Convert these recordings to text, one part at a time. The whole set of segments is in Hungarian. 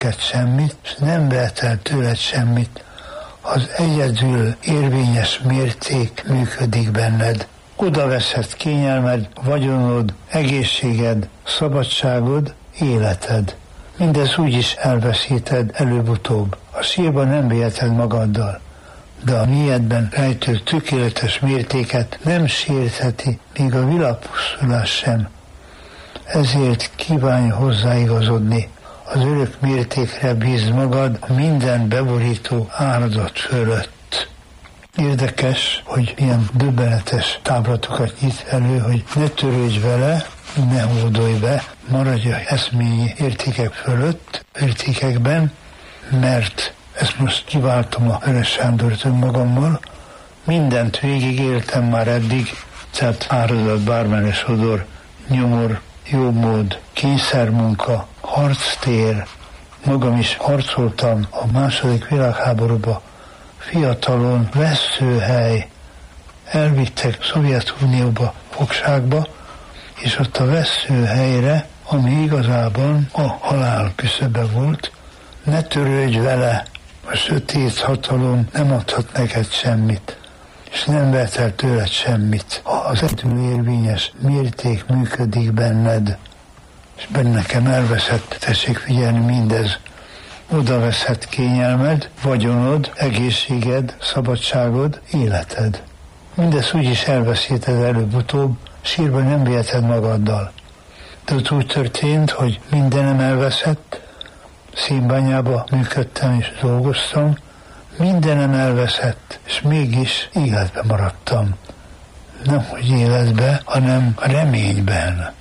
semmit, és nem vehet el tőled semmit. Az egyedül érvényes mérték működik benned. Oda veszed kényelmed, vagyonod, egészséged, szabadságod, életed. Mindez úgy is elveszíted előbb-utóbb. A sírban nem viheted magaddal, de a miedben rejtő tökéletes mértéket nem sértheti, még a világpusztulás sem. Ezért kívánj hozzáigazodni. Az örök mértékre bízd magad a minden beborító áradat fölött. Érdekes, hogy milyen döbbenetes táblatokat nyit elő, hogy ne törődj vele, ne hódolj be, maradj a eszményi értékek fölött, értékekben, mert ezt most kiváltom a Vörös Sándort önmagammal, mindent végigéltem már eddig, tehát áradat, bármely sodor, nyomor, jómód, kényszermunka, harctér, magam is harcoltam a II. Világháborúba, fiatalon veszőhely, elvittek Szovjetunióba, fogságba, és ott a veszőhelyre, ami igazában a halál küszöbe volt, ne törődj vele, a sötét hatalom nem adhat neked semmit, és nem vehet el tőled semmit. Az egyedül érvényes mérték működik benned, és bennekem elveszett, tessék figyelni mindez, oda veszed kényelmed, vagyonod, egészséged, szabadságod, életed. Mindez úgy is elveszíted előbb-utóbb, sírban nem viheted magaddal. De ott úgy történt, hogy mindenem elveszett, Szénbányába működtem és dolgoztam, mindenem elveszett, és mégis életben maradtam. Nem hogy életben, hanem a reményben.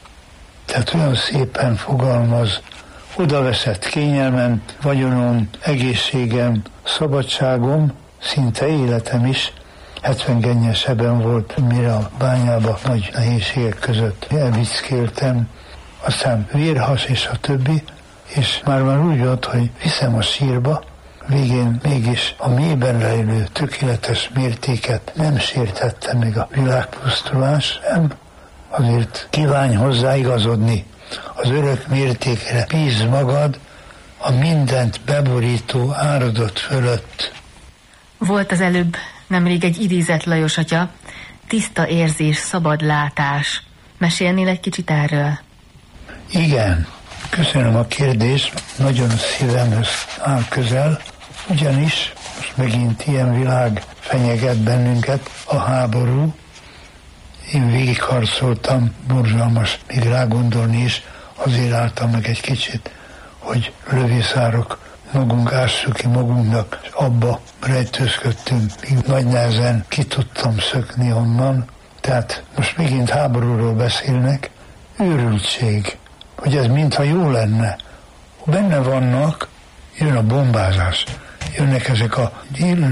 Tehát olyan szépen fogalmaz, oda veszett kényelmem, vagyonom, egészségem, szabadságom, szinte életem is, 70 gennyeseben volt, mire a bányába nagy nehézségek között elvickéltem, aztán vérhas és a többi, és már úgy volt, hogy viszem a sírba, végén mégis a mélyben rejlő tökéletes mértéket nem sértette meg a világpusztulás, nem? Azért kívánj hozzáigazodni az örök mértékre, bízd magad a mindent beborító áradat fölött. Volt az előbb nemrég egy idézett Lajos atya, tiszta érzés, szabad látás. Mesélnél egy kicsit erről? Igen, köszönöm a kérdést, nagyon szívemhez áll közel, ugyanis most megint ilyen világ fenyeget bennünket, a háború. Én végigharcoltam, borzalmas még rágondolni is, azért álltam meg egy kicsit, hogy lövészárok magunk ássuk ki magunknak, és abba rejtőzködtünk, míg nagy nehezen ki tudtam szökni onnan. Tehát most megint háborúról beszélnek, őrültség, hogy ez mintha jó lenne. Benne vannak, jön a bombázás, jönnek ezek a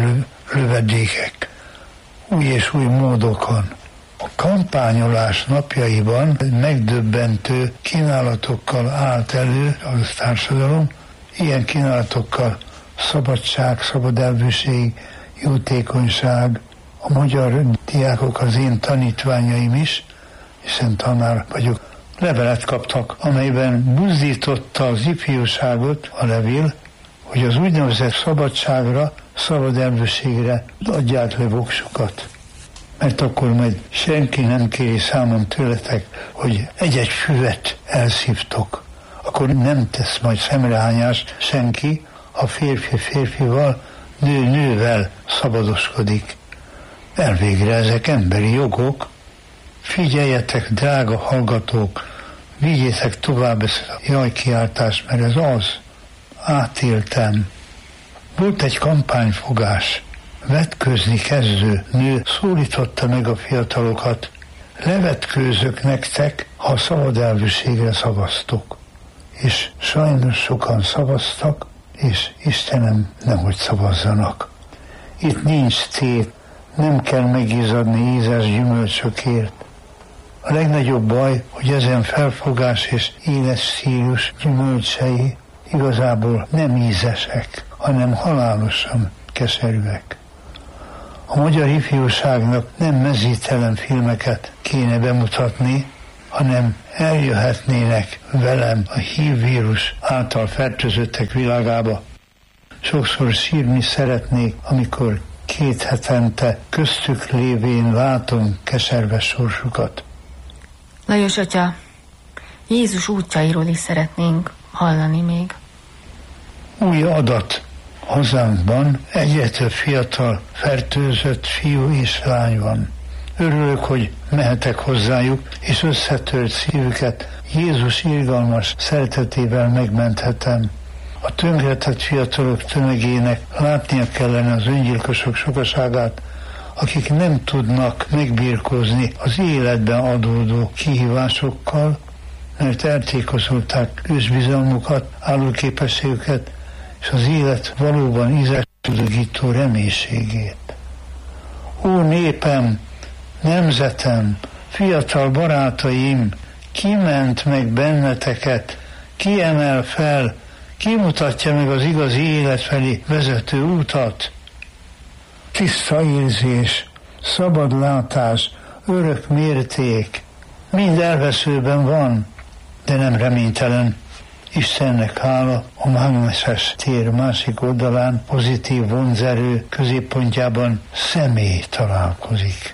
lövedékek, új és új módokon. A kampányolás napjaiban megdöbbentő kínálatokkal állt elő a társadalom, ilyen kínálatokkal szabadság, szabad elvűség, jótékonyság. A magyar diákok, az én tanítványaim is, hiszen tanár vagyok, levelet kaptak, amelyben buzdította az ifjúságot a levél, hogy az úgynevezett szabadságra, szabad elvűségre adják le voksukat. Mert akkor majd senki nem kéri számon tőletek, hogy egy-egy füvet elszívtok. Akkor nem tesz majd szemrehányást senki, ha férfi férfival, nő nővel szabadoskodik. Elvégre ezek emberi jogok. Figyeljetek, drága hallgatók, vigyétek tovább ezt a jajkiáltást, mert ez az. Átéltem. Volt egy kampányfogás. Vetkőzni kezdő nő szólította meg a fiatalokat. Levetkőzök nektek, ha szabad elvűségre szavaztok. És sajnos sokan szavaztak, és Istenem, nehogy szavazzanak. Itt nincs tét, nem kell megízadni ízes gyümölcsökért. A legnagyobb baj, hogy ezen felfogás és éles szírus gyümölcsei igazából nem ízesek, hanem halálosan keserűek. A magyar ifjúságnak nem mezítelen filmeket kéne bemutatni, hanem eljöhetnének velem a HIV vírus által fertőzöttek világába. Sokszor sírni szeretnék, amikor 2 hetente köztük lévén látom keserves sorsukat. Lajos atya, Jézus útjairól is szeretnénk hallani még. Új adat hazánkban egyre több fiatal fertőzött fiú és lány van. Örülök, hogy mehetek hozzájuk, és összetört szívüket Jézus irgalmas szeretetével megmenthetem. A tönkretett fiatalok tömegének látnia kellene az öngyilkosok sokaságát, akik nem tudnak megbirkózni az életben adódó kihívásokkal, mert eltékozolták ősbizalmukat, állóképességüket és az élet valóban ízesülögító reménységét. Ó népem, nemzetem, fiatal barátaim, kiment meg benneteket, kiemel fel, kimutatja meg az igazi élet felé vezető útat. Tiszta érzés, szabad látás, örök mérték, mind elveszőben van, de nem reménytelen. Istennek hála, a mágneses tér másik oldalán pozitív vonzerő középpontjában személy találkozik.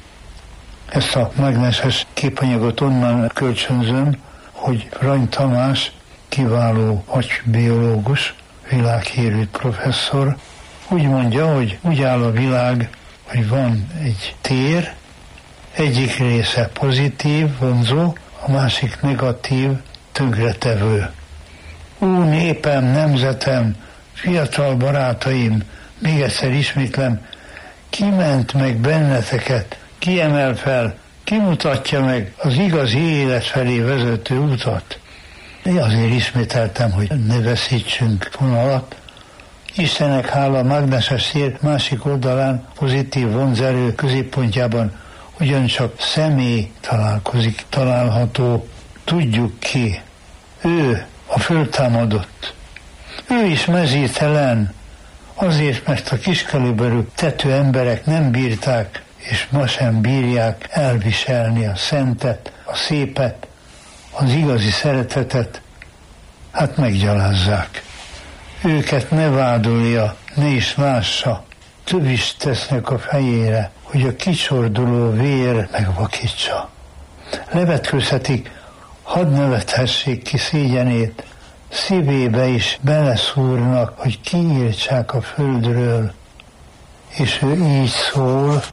Ezt a mágneses képanyagot onnan kölcsönzöm, hogy Rany Tamás, kiváló agybiológus, világhírű professzor, úgy mondja, hogy úgy áll a világ, hogy van egy tér, egyik része pozitív, vonzó, a másik negatív, tönkretevő. Ó népem, nemzetem, fiatal barátaim, még egyszer ismétlem, kiment meg benneteket, kiemel fel, kimutatja meg az igazi élet felé vezető utat. Én azért ismételtem, hogy ne veszítsünk vonalat. Istennek hála, a mágneses tér másik oldalán, pozitív vonzerő középpontjában ugyancsak személy található. Tudjuk ki. Ő a föltámadott. Ő is mezítelen, azért, mert a kiskaliberű tető emberek nem bírták, és ma sem bírják elviselni a szentet, a szépet, az igazi szeretetet, hát meggyalázzák. Őket ne vádolja, ne is lássa, több is tesznek a fejére, hogy a kicsorduló vér megvakítsa. Levetkőzhetik, hadd nevethessék ki szégyenét, szívébe is beleszúrnak, hogy kiírtsák a földről. És ő így szól,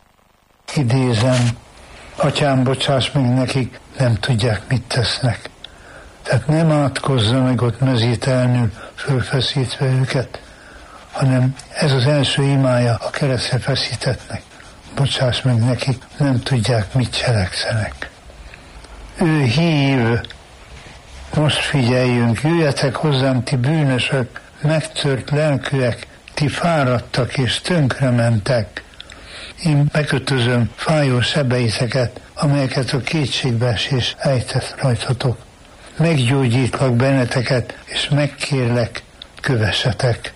idézem, atyám, bocsáss meg nekik, nem tudják, mit tesznek. Tehát nem átkozza meg ott mezítelnül, fölfeszítve őket, hanem ez az első imája a keresztre feszítettnek. Bocsáss meg nekik, nem tudják, mit cselekszenek. Ő hív, most figyeljünk, jöjjetek hozzám, ti bűnösök, megtört lelkűek, ti fáradtak és tönkrementek. Én bekötözöm fájó sebeiteket, amelyeket a kétségbeesés ejtett rajtatok. Meggyógyítlak benneteket, és megkérlek, kövessetek.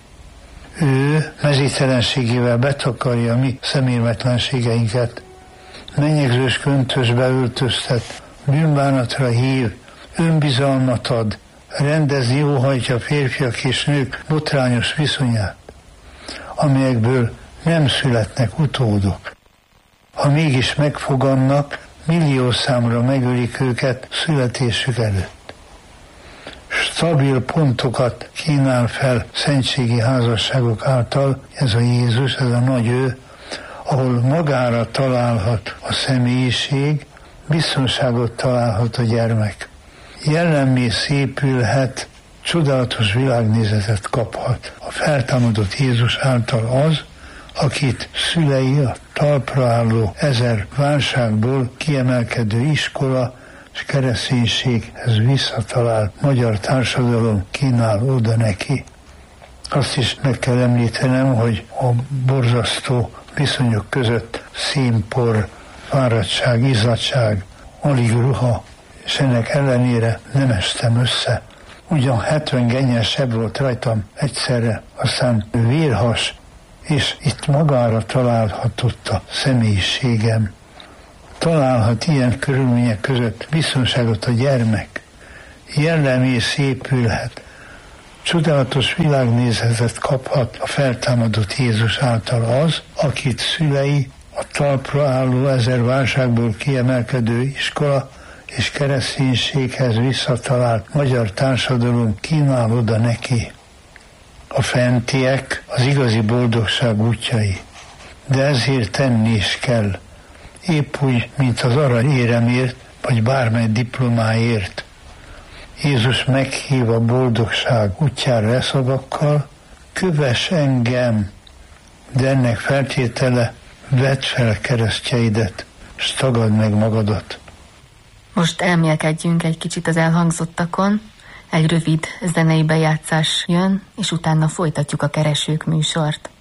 Ő mezítelenségével betakarja mi szemérmetlenségeinket. Mennyegzős köntösbe öltöztet, bűnbánatra hív, önbizalmat ad, rendezni óhajtja férfiak és nők botrányos viszonyát, amelyekből nem születnek utódok. Ha mégis megfogannak, millió számra megölik őket születésük előtt. Stabil pontokat kínál fel szentségi házasságok által, ez a Jézus, ez a nagy ő, ahol magára találhat a személyiség, biztonságot találhat a gyermek. Jellemmé szépülhet, csodálatos világnézetet kaphat. A feltámadott Jézus által az, akit szülei a talpra álló 1000 válságból kiemelkedő iskola és kereszténységhez visszatalált magyar társadalom kínál oda neki. Azt is meg kell említenem, hogy a borzasztó viszonyok között színpor, fáradtság, izzadtság, alig ruha, és ennek ellenére nem estem össze. Ugyan 70 gennyes seb volt rajtam egyszerre, aztán vérhas, és itt magára találhatott a személyiségem. találhat ilyen körülmények között biztonságot a gyermek. Jellemész épülhet. Csodálatos világnézetet kaphat a feltámadott Jézus által az, akit szülei a talpra álló ezer válságból kiemelkedő iskola és kereszténységhez visszatalált magyar társadalom kínál oda neki. A fentiek az igazi boldogság útjai, de ezért tenni is kell, épp úgy, mint az aranyéremért, vagy bármely diplomáért. Jézus meghív a boldogság útjára szavakkal, kövess engem, de ennek feltétele, vedd fel keresztjeidet, s tagadd meg magadat. Most elmélkedjünk egy kicsit az elhangzottakon, egy rövid zenei bejátszás jön, és utána folytatjuk a Keresők műsort.